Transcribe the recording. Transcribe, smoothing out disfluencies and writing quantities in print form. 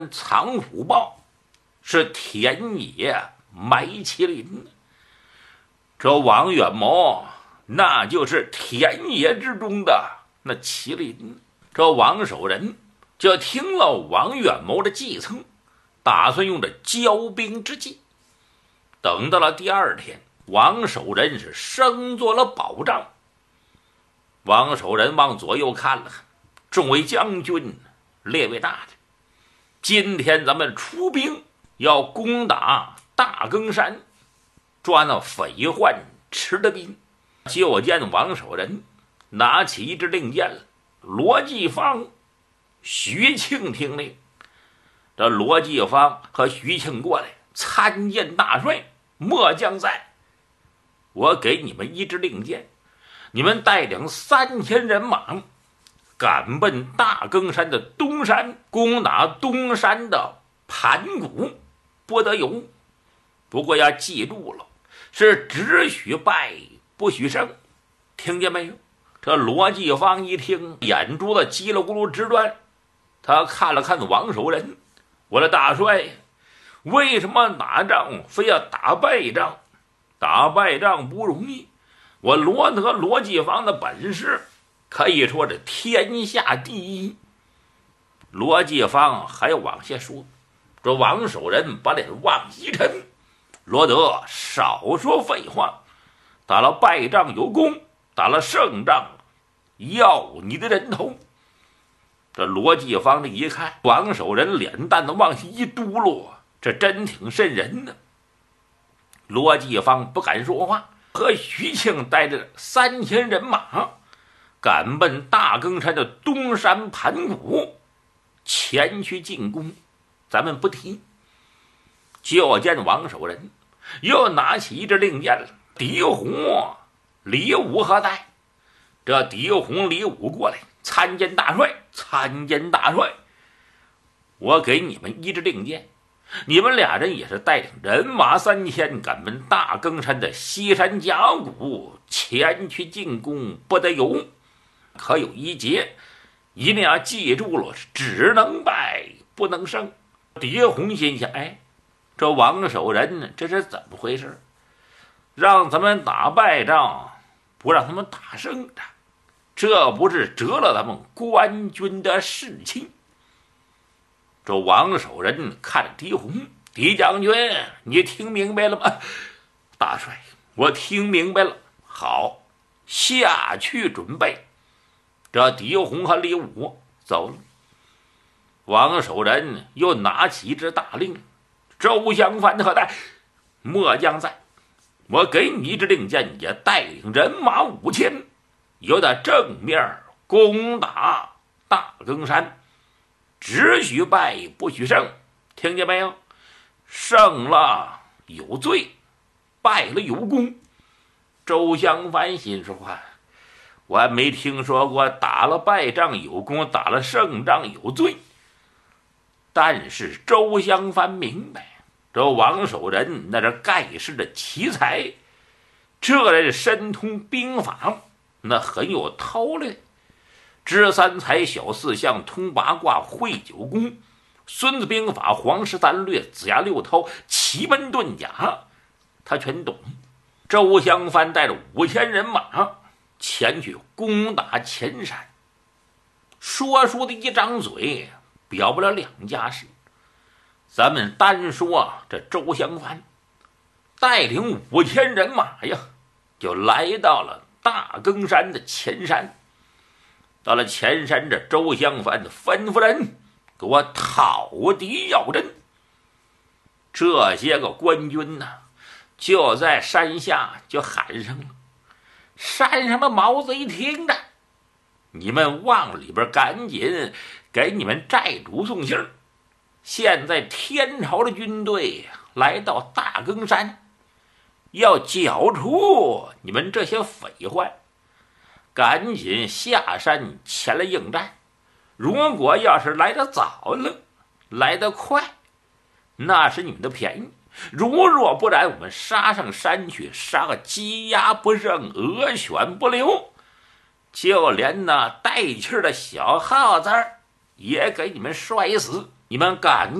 藏虎豹是田野埋麒麟，这王远谋那就是田野之中的那麒麟。这王守仁就听了王远谋的计策，打算用这骄兵之计。等到了第二天，王守仁是升做了保障。王守仁往左右看了看，众位将军，列位大臣，今天咱们出兵要攻打大更山，抓那匪患吃的兵。就见王守仁拿起一支令箭，罗继芳、徐庆听令。这罗继芳和徐庆过来，参见大帅，末将在。我给你们一支令箭，你们带领3000人马，赶奔大更山的东山，攻打东山的盘古，不得有。不过要记住了，是只许败不许胜，听见没有？这罗继芳一听，眼珠子叽里咕噜直转。他看了看王守仁，我的大帅，为什么打仗非要打败仗？打败仗不容易，我罗继芳的本事可以说是天下第一。罗继芳还要往下说，这王守仁把脸往一沉，罗德少说废话，打了败仗有功，打了胜仗要你的人头。这罗继芳这一看，王守仁脸蛋子往下一嘟噜，这真挺瘆人的。罗继芳不敢说话，和徐庆带着3000人马赶奔大更山的东山盘古，前去进攻。咱们不提。就见王守仁又拿起一支令箭了，狄洪、李武何在？这狄洪、李武过来，参见大帅，参见大帅。我给你们一支令箭，你们俩人也是带领人马3000，赶奔大更山的西山甲骨，前去进攻，不得有。可有一节，一定要记住了，只能败不能胜。狄洪心想，这王守仁这是怎么回事？让咱们打败仗，不让他们打胜仗，这不是折了咱们官军的士气。这王守仁看着狄洪，狄将军，你听明白了吗？大帅，我听明白了。好，下去准备。这狄洪和李武走了。王守仁又拿起一支大令，周襄藩何在？末将在。我给你一支令箭，也带领人马5000，由他正面攻打大更山，只许败不许胜，听见没有？胜了有罪，败了有功。周襄藩心说话，我还没听说过打了败仗有功，打了胜仗有罪。但是周襄藩明白，这王守仁那是盖世的奇才，这人深通兵法，那很有韬略，知三才，晓四象，通八卦，会九宫，孙子兵法，黄氏三略，子牙六韬，奇门遁甲，他全懂。周襄藩带着5000人马前去攻打前山，说书的一张嘴表不了两家事。咱们单说这周襄藩带领5000人马呀，就来到了大更山的前山。到了前山，这周襄藩吩咐人给我讨敌要阵。这些个官军呢，就在山下就喊上了。山上的毛子一听着，你们往里边赶紧给你们寨主送信儿，现在天朝的军队来到大更山，要剿除你们这些匪患，赶紧下山前来应战。如果要是来得早了，来得快，那是你们的便宜；如若不然，我们杀上山去，杀个鸡鸭不剩，鹅犬不留，就连那带气的小耗子也给你们摔死。 你们赶